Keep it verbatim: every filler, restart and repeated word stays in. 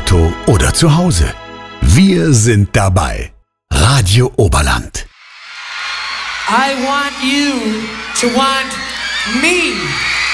Auto oder zu Hause. Wir sind dabei. Radio Oberland. I want you to want me.